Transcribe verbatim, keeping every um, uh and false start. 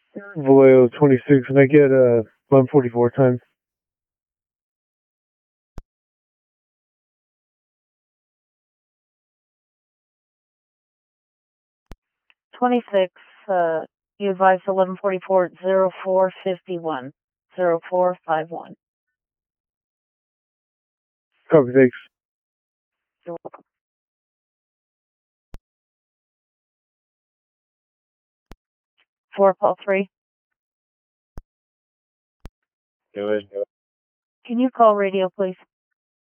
Vallejo twenty-six, and I get uh, one forty-four time. twenty-six, uh, you advise eleven forty-four, zero four fifty-one, zero four five one. Copy, thanks. You're welcome. four Paul three. Go ahead. Can you call radio, please?